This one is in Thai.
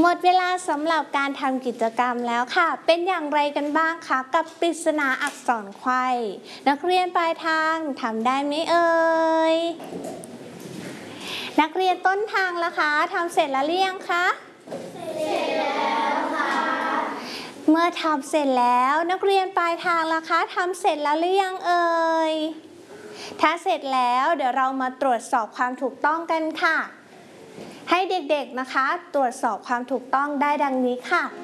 หมดเวลาสำหรับการทำกิจกรรมแล้วค่ะเป็นอย่างไรกันบ้างคะกับปริศนาอักษรไขว้นักเรียนปลายทางทำได้ไหมเอ่ยนักเรียนต้นทางล่ะคะทำเสร็จแล้วหรือยังคะเสร็จแล้วค่ะเมื่อทำเสร็จแล้วนักเรียนปลายทางล่ะคะทำเสร็จแล้วหรือยังเอ่ยถ้าเสร็จแล้วเดี๋ยวเรามาตรวจสอบความถูกต้องกันค่ะให้เด็กๆนะคะตรวจสอบความถูกต้องได้ดังนี้ค่ะ